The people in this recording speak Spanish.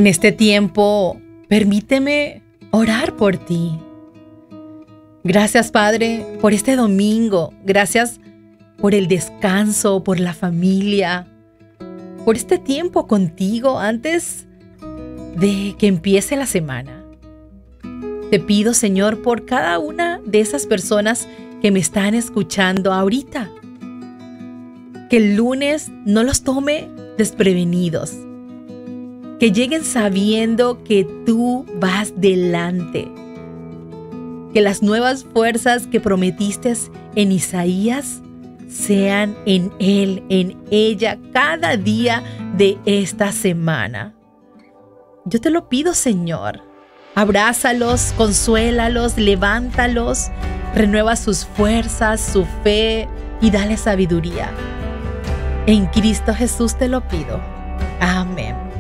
En este tiempo, permíteme orar por ti. Gracias, Padre, por este domingo. Gracias por el descanso, por la familia, por este tiempo contigo antes de que empiece la semana. Te pido, Señor, por cada una de esas personas que me están escuchando ahorita, que el lunes no los tome desprevenidos, que lleguen sabiendo que tú vas delante, que las nuevas fuerzas que prometiste en Isaías sean en él, en ella, cada día de esta semana. Yo te lo pido, Señor. Abrázalos, consuélalos, levántalos, renueva sus fuerzas, su fe y dale sabiduría. En Cristo Jesús te lo pido. Amén.